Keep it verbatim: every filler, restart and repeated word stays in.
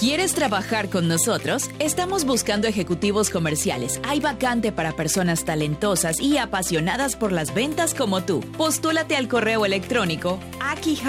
¿Quieres trabajar con nosotros? Estamos buscando ejecutivos comerciales. Hay vacante para personas talentosas y apasionadas por las ventas como tú. Postúlate al correo electrónico aquí